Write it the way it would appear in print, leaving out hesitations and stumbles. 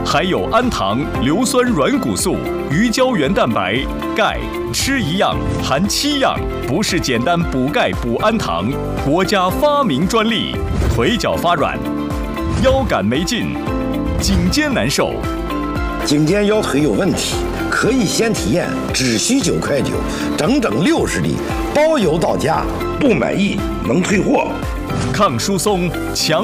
还有氨糖、硫酸软骨素、鱼胶原蛋白、钙，吃一样含7样，不是简单补钙补氨糖，国家发明专利。腿脚发软，腰杆没劲，颈肩难受， 颈肩腰腿有问题，可以先体验，只需9.9块，整整60粒，包邮到家，不满意能退货。 抗疏松强。